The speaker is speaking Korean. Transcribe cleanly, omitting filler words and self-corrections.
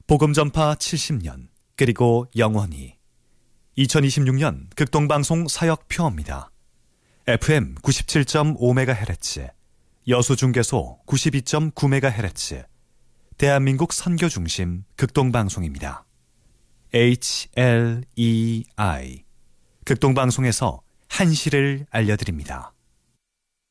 복음전파 70년, 그리고 영원히 2026년 극동방송 사역표입니다. FM 97.5MHz, 여수중계소 92.9MHz, 대한민국 선교중심 극동방송입니다. HLEI, 극동방송에서 한시를 알려드립니다.